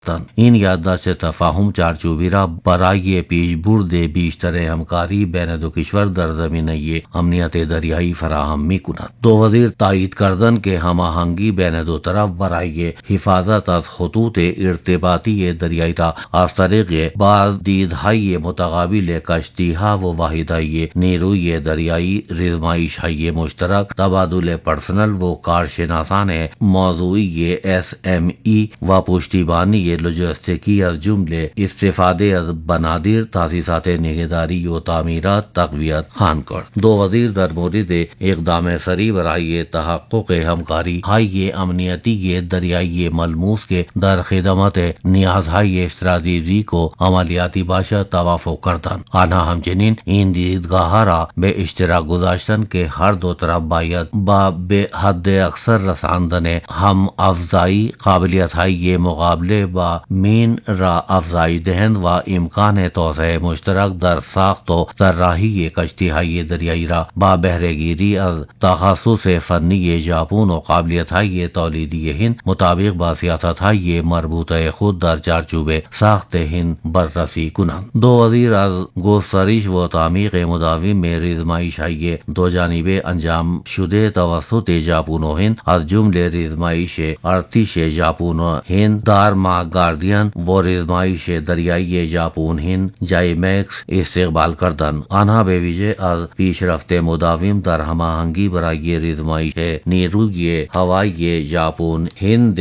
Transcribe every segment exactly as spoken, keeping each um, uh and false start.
N یادداشت تفاهم چارچوبی را برای پیشبرد بیشتر همکاری بین دو کشور در زمینه امنیت دریایی فراهم می‌کند. دو وزیر تایید کردند که هماهنگی بین دو طرف برای حفاظت از خطوط ارتباطی دریایی را از طریق بعض دیدهای متقابل کشتی‌ها و واحدهای نیروی دریایی، رزمایش‌های مشترک، تبادل پرسنل و کارشناسان موضوعی اس ام ای و پشتیبانی لوجستیکی از جمله استفاده از بنادر، تاسیسات نگهداری و تعمیرات تقویت خواهند کرد. دو وزیر در مورد اقدام سریع برای تحقق همکاری های امنیتی دریایی ملموس که در خدمت نیازهای استراتژیک و عملیاتی باشد توافق کردند. آنها همچنین این دیدگاه را به اشتراک گذاشتند که هر دو طرف باید با به حد اکثر رساندن هم افزایی قابلیت های مقابله با مین را افزایش دهند و امکان توسعه مشترک در ساخت و طراحی کشتی های دریایی را با بهرهگیری از تخصص فنی ژاپن و قابلیت های تولیدی هند مطابق با سیاست های مربوطه خود در چارچوب ساخت هند بررسی کنند. دو وزیر از گسترش و تعمیق مداوم رزمایش های دو جانبه انجام شده توسط ژاپن و هند از جمله رزمایش ارتش ژاپن و هند دارما گاردین و رزمایش دریایی ژاپن هند جایمکس استقبال کردند. آنها به ویژه از پیشرفت مداوم در هماهنگی برای رزمایش نیروی هوایی ژاپن هند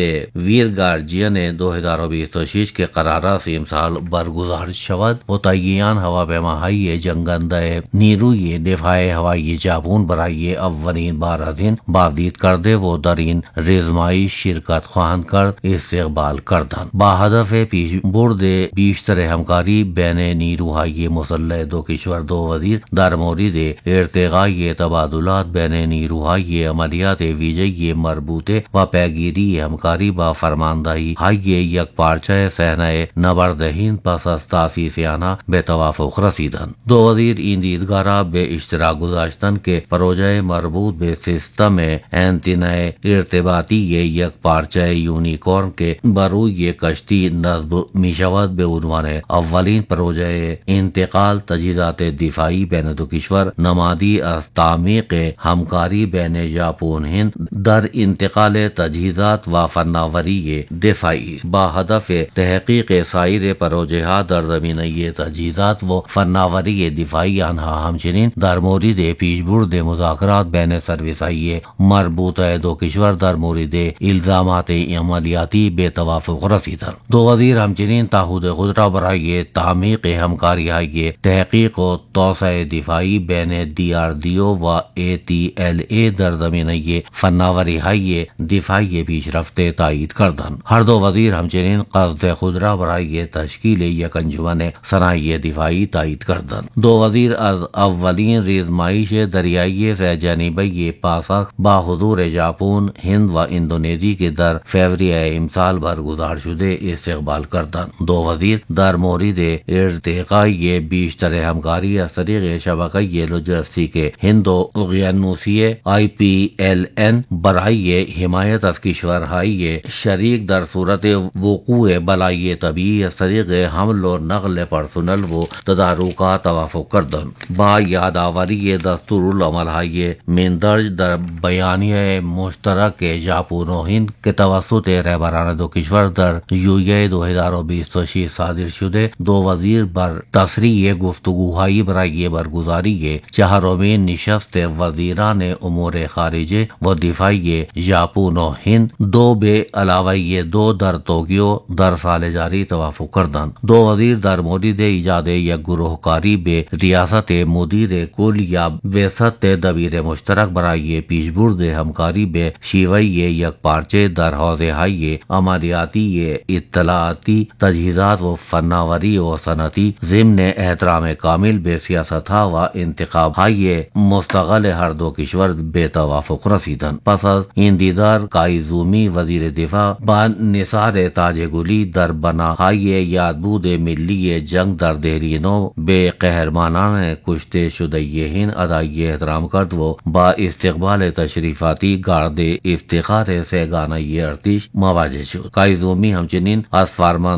ویرگارجین دو هزار و بیست و شش که قرار است امسال برگزار شود و تعیین هواپیماهای جنگنده نیروی دفاع هوایی ژاپن برای اولین بار از این بازدید کرده و در این رزمایش شرکت خواهند کرد استقبال کردند. با هدف پیشبرد بیشتر همکاری بین نیروهای مسلح دو کشور، دو وزیر در مورد ارتقای تبادلات بین نیروهای عملیات ویژه مربوطه و پیگیری همکاری با فرماندهی های یک پارچه صحنه نبرد هند پس از تاسیس آنها به توافق رسیدند. دو وزیر این دیدگاه را به اشتراک گذاشتند که پروژه مربوط به سیستم انتنای ارتباطی یک پارچه یونیکورن که بر روی کشتی نصب می شود به عنوان اولین پروژه انتقال تجهیزات دفاعی بین دو کشور نمادی از تعمیق همکاری بین ژاپن هند در انتقال تجهیزات و فناوری دفاعی با هدف تحقیق سایر پروژه ها در زمینه تجهیزات و فناوری دفاعی. آنها همچنین در مورد پیشبرد مذاکرات بین سرویس های مربوطه دو کشور در مورد الزامات عملیاتی به توافق رسیدند. دو وزیر همچنین تعهد خود را برای تعمیق همکاری های تحقیق و توسعه دفاعی بین دی آر دی او و ای تی ایل ای در زمینه فناوری های دفاعی پیشرفته تایید کردند. هر دو وزیر همچنین قصد خود را برای تشکیل یک انجمن صنایع دفاعی تایید کردند. دو وزیر از اولین رزمایش دریایی سه جانبه پاسخ با حضور ژاپن، هند و اندونزی که در فوریه امسال برگزار شده استقبال کردند. دو وزیر در مورد ارتقای بیشتر همکاری از طریق شبکه لوجستیک هند و اقیانوسیه آی پی ایل این برای حمایت از کشورهای شریک در صورت وقوع بلای طبیعی از طریق حمل و نقل پرسنل و تدارکات توافق کردند. با یادآوری دستورالعمل‌های مندرج در بیانیه مشترک ژاپن و هند که توسط رهبران دو کشور در ژوئیه دو هزار و بیست و شش صادر شده، دو وزیر بر تسریع گفتگوهای برای برگزاری چهارمین نشست وزیران امور خارجه و دفاعی ژاپن و هند دو به علاوه دو در توکیو در سال جاری توافق کردند. دو وزیر در مورد ایجاد یک گروهکاری به ریاست مدیر کل یا وسط دبیر مشترک برای پیشبرد همکاری به شیوه یک پارچه در حوزه های عملیاتی، اطلاعاتی، تجهیزات و فناوری و صنعتی ضمن احترام کامل به سیاست ها و انتخاب های مستقل هر دو کشور به توافق رسیدند. پس از این دیدار کایزومی وزیر دفاع با نثار تاج گلی در بناهای یادبود ملی جنگ در دهلی نو به قهرمانان کشته شده هند ادای احترام کرد و با استقبال تشریفاتی گارد افتخار سیگانه ارتش مواجه شد. کایزومی همچنین همچنین از فرمان